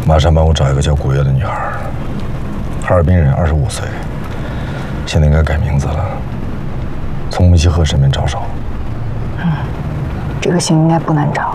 马上帮我找一个叫古月的女孩，哈尔滨人，25岁，现在应该改名字了，从穆希鹤身边着手。 这个姓应该不难找。